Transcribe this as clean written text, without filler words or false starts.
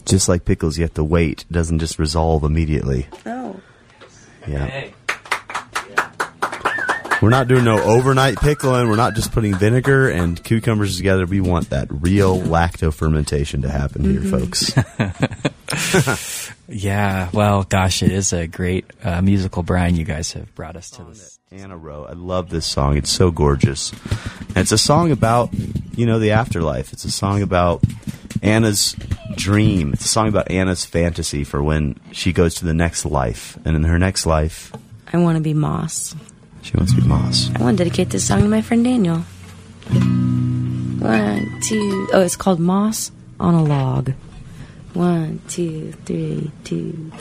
Just like pickles, you have to wait. It doesn't just resolve immediately. Oh. Yeah. Hey. We're not doing no overnight pickling. We're not just putting vinegar and cucumbers together. We want that real lacto fermentation to happen here, folks. Yeah, well, gosh, it is a great musical brine you guys have brought us to this. Anna wrote. I love this song. It's so gorgeous. And it's a song about, the afterlife. It's a song about Anna's dream. It's a song about Anna's fantasy for when she goes to the next life. And in her next life, I want to be Moss. she wants to be Moss. I want to dedicate this song to my friend Daniel. 1, 2. Oh, it's called Moss on a Log. 1, 2, 3, 2.